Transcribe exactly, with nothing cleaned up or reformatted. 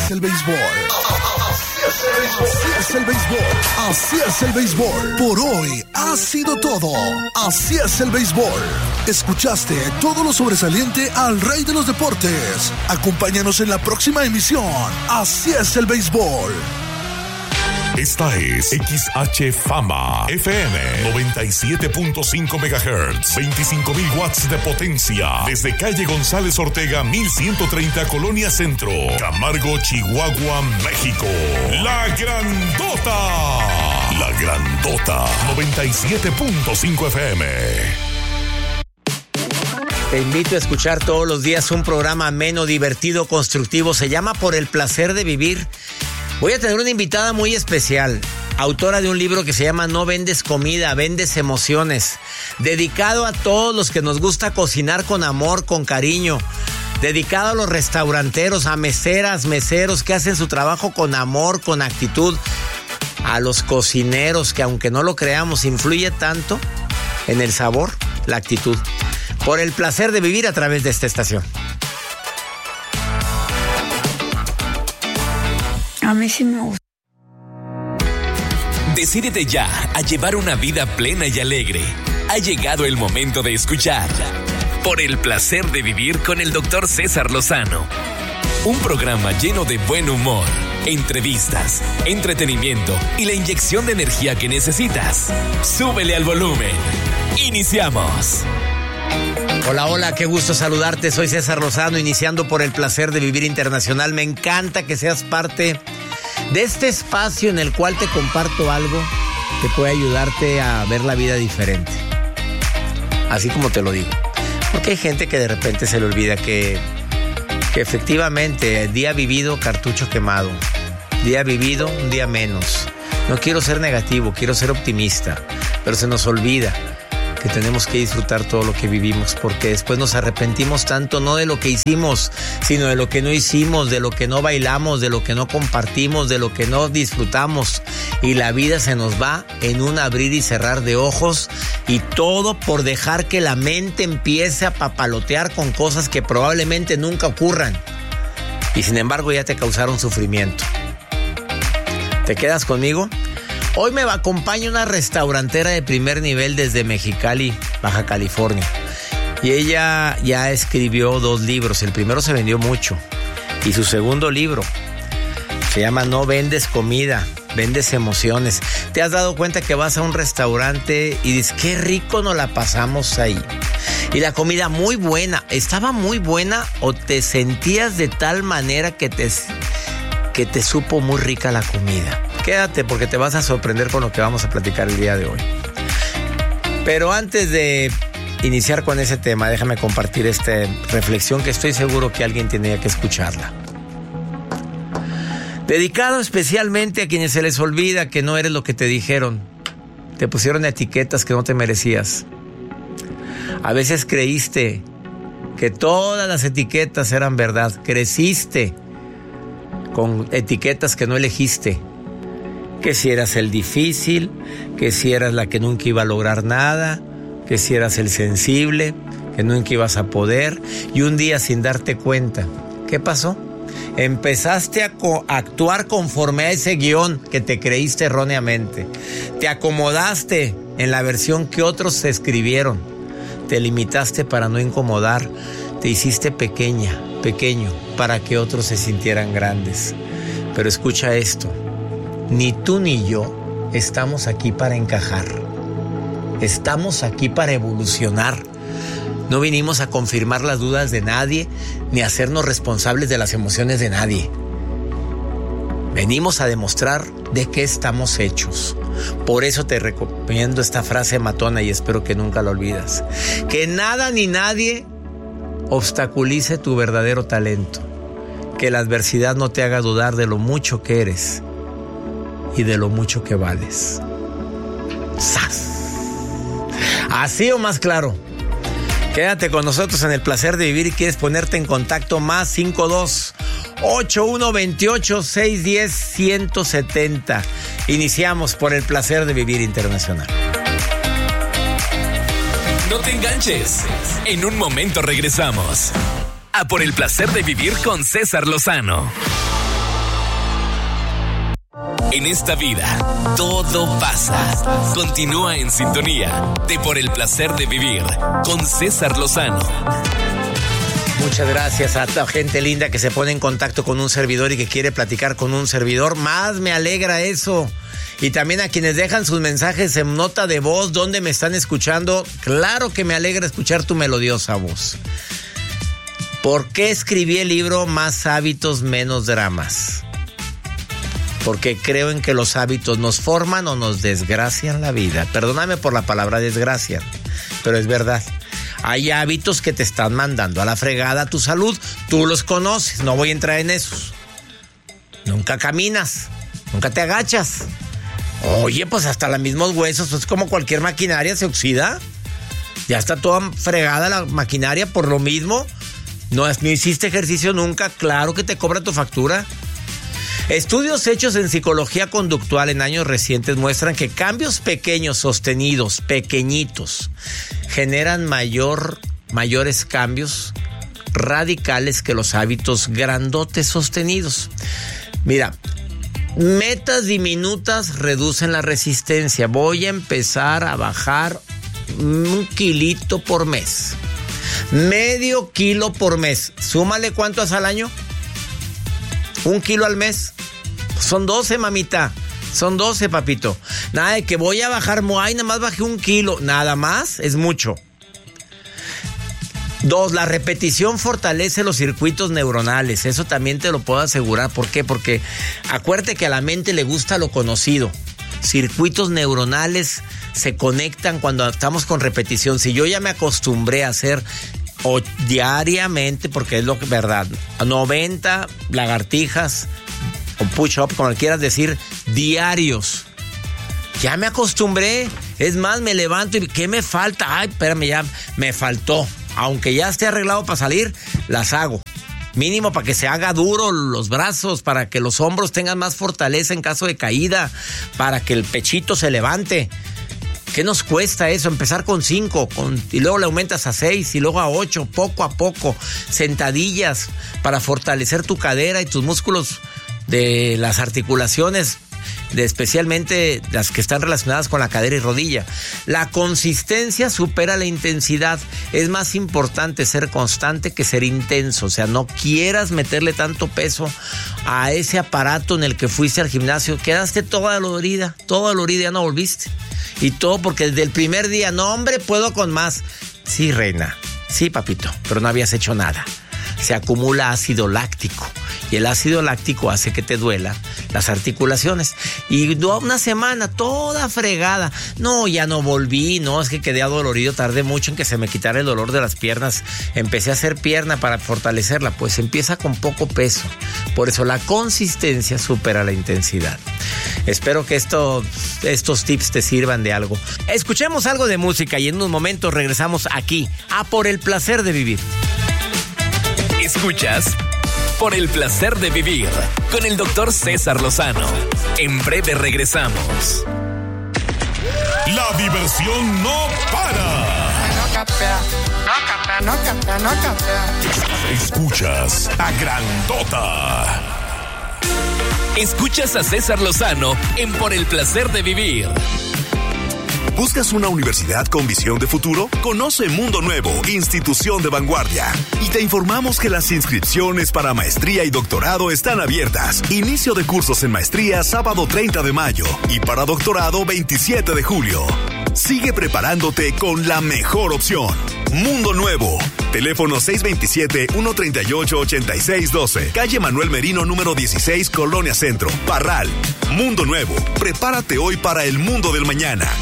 es el béisbol. Así es el béisbol. Así es el béisbol. Por hoy ha sido todo. Así es el béisbol. Escuchaste todo lo sobresaliente al rey de los deportes. Acompáñanos en la próxima emisión. Así es el béisbol. Esta es X H Fama F M noventa y siete punto cinco megahertz, veinticinco mil watts de potencia, desde calle González Ortega mil ciento treinta, Colonia Centro, Camargo, Chihuahua, México. La Grandota. La Grandota noventa y siete punto cinco F M. Te invito a escuchar todos los días un programa ameno, divertido, constructivo. Se llama Por el placer de vivir. Voy a tener una invitada muy especial, autora de un libro que se llama No vendes comida, vendes emociones, dedicado a todos los que nos gusta cocinar con amor, con cariño, dedicado a los restauranteros, a meseras, meseros que hacen su trabajo con amor, con actitud, a los cocineros que, aunque no lo creamos, influye tanto en el sabor, la actitud. Por el placer de vivir a través de esta estación. A mí sí me gusta. Decídete ya a llevar una vida plena y alegre. Ha llegado el momento de escuchar Por el placer de vivir con el doctor César Lozano. Un programa lleno de buen humor, entrevistas, entretenimiento y la inyección de energía que necesitas. Súbele al volumen. Iniciamos. Hola, hola, qué gusto saludarte. Soy César Lozano, iniciando Por el placer de vivir internacional. Me encanta que seas parte de este espacio en el cual te comparto algo que puede ayudarte a ver la vida diferente. Así como te lo digo. Porque hay gente que de repente se le olvida que, que efectivamente, día vivido, cartucho quemado. Día vivido, un día menos. No quiero ser negativo, quiero ser optimista, pero se nos olvida que tenemos que disfrutar todo lo que vivimos, porque después nos arrepentimos tanto, no de lo que hicimos, sino de lo que no hicimos, de lo que no bailamos, de lo que no compartimos, de lo que no disfrutamos. Y la vida se nos va en un abrir y cerrar de ojos, y todo por dejar que la mente empiece a papalotear con cosas que probablemente nunca ocurran. Y sin embargo ya te causaron sufrimiento. ¿Te quedas conmigo? Hoy me acompaña una restaurantera de primer nivel desde Mexicali, Baja California. Y ella ya escribió dos libros. El primero se vendió mucho. Y su segundo libro se llama No vendes comida, vendes emociones. ¿Te has dado cuenta que vas a un restaurante y dices, qué rico nos la pasamos ahí? Y la comida muy buena. ¿Estaba muy buena o te sentías de tal manera que te, que te supo muy rica la comida? Quédate porque te vas a sorprender con lo que vamos a platicar el día de hoy. Pero antes de iniciar con ese tema, déjame compartir esta reflexión que estoy seguro que alguien tenía que escucharla. Dedicado especialmente a quienes se les olvida que no eres lo que te dijeron. Te pusieron etiquetas que no te merecías. A veces creíste que todas las etiquetas eran verdad. Creciste con etiquetas que no elegiste. Que si eras el difícil, que si eras la que nunca iba a lograr nada, que si eras el sensible, que nunca ibas a poder. Y un día, sin darte cuenta, ¿qué pasó? Empezaste a, co- a actuar conforme a ese guión que te creíste erróneamente. Te acomodaste en la versión que otros escribieron. Te limitaste para no incomodar. Te hiciste pequeña, pequeño, para que otros se sintieran grandes. Pero escucha esto. Ni tú ni yo estamos aquí para encajar. Estamos aquí para evolucionar. No vinimos a confirmar las dudas de nadie, ni a hacernos responsables de las emociones de nadie. Venimos a demostrar de qué estamos hechos. Por eso te recomiendo esta frase matona y espero que nunca la olvides. Que nada ni nadie obstaculice tu verdadero talento. Que la adversidad no te haga dudar de lo mucho que eres y de lo mucho que vales. ¡Sas! Así o más claro. Quédate con nosotros en el placer de vivir y quieres ponerte en contacto, más cinco dos ocho uno dos ocho seis uno cero uno siete cero. Iniciamos Por el placer de vivir internacional. No te enganches. En un momento regresamos a Por el placer de vivir con César Lozano. En esta vida, todo pasa. Continúa en sintonía de Por el Placer de Vivir con César Lozano. Muchas gracias a toda gente linda que se pone en contacto con un servidor y que quiere platicar con un servidor. Más me alegra eso. Y también a quienes dejan sus mensajes en nota de voz, donde me están escuchando. Claro que me alegra escuchar tu melodiosa voz. ¿Por qué escribí el libro Más hábitos, menos dramas? Porque creo en que los hábitos nos forman o nos desgracian la vida. Perdóname por la palabra desgracia, pero es verdad. Hay hábitos que te están mandando a la fregada tu salud. Tú los conoces, no voy a entrar en esos. Nunca caminas, nunca te agachas. Oye, pues hasta los mismos huesos, pues como cualquier maquinaria se oxida. Ya está toda fregada la maquinaria por lo mismo. No, no hiciste ejercicio nunca, claro que te cobra tu factura. Estudios hechos en psicología conductual en años recientes muestran que cambios pequeños, sostenidos, pequeñitos, generan mayor, mayores cambios radicales que los hábitos grandotes sostenidos. Mira, metas diminutas reducen la resistencia. Voy a empezar a bajar un kilito por mes. Medio kilo por mes. Súmale cuánto es al año. Un kilo al mes. Son doce, mamita. Son doce, papito. Nada de que voy a bajar, ay, nada más bajé un kilo. Nada más es mucho. Dos, la repetición fortalece los circuitos neuronales. Eso también te lo puedo asegurar. ¿Por qué? Porque acuérdate que a la mente le gusta lo conocido. Circuitos neuronales se conectan cuando estamos con repetición. Si yo ya me acostumbré a hacer o diariamente, porque es lo que verdad, noventa lagartijas o push-up, como quieras decir, diarios. Ya me acostumbré. Es más, me levanto y ¿qué me falta? Ay, espérame, ya me faltó. Aunque ya esté arreglado para salir, las hago. Mínimo para que se haga duro los brazos, para que los hombros tengan más fortaleza en caso de caída, para que el pechito se levante. ¿Qué nos cuesta eso? Empezar con cinco con, y luego le aumentas a seis y luego a ocho, poco a poco. Sentadillas para fortalecer tu cadera y tus músculos de las articulaciones, de especialmente las que están relacionadas con la cadera y rodilla. La consistencia supera la intensidad. Es más importante ser constante que ser intenso. O sea, no quieras meterle tanto peso a ese aparato en el que fuiste al gimnasio. Quedaste toda dolorida, toda dolorida, ya no volviste. Y todo porque desde el primer día, no hombre, puedo con más. Sí, reina, sí, papito, pero no habías hecho nada. Se acumula ácido láctico y el ácido láctico hace que te duela las articulaciones. Y una semana toda fregada. No, ya no volví, no, es que quedé adolorido, tardé mucho en que se me quitara el dolor de las piernas. Empecé a hacer pierna para fortalecerla, pues empieza con poco peso. Por eso la consistencia supera la intensidad. Espero que esto, estos tips te sirvan de algo. Escuchemos algo de música y en unos momentos regresamos aquí a Por el Placer de Vivir. Escuchas Por el Placer de Vivir con el doctor César Lozano. En breve regresamos. La diversión no para. No capea, no capea, no capea, no capea. Escuchas a Grandota. Escuchas a César Lozano en Por el Placer de Vivir. ¿Buscas una universidad con visión de futuro? Conoce Mundo Nuevo, institución de vanguardia. Y te informamos que las inscripciones para maestría y doctorado están abiertas. Inicio de cursos en maestría sábado treinta de mayo y para doctorado veintisiete de julio. Sigue preparándote con la mejor opción. Mundo Nuevo. Teléfono seis dos siete, uno tres ocho, ocho seis uno dos. Calle Manuel Merino número dieciséis, Colonia Centro, Parral. Mundo Nuevo. Prepárate hoy para el mundo del mañana.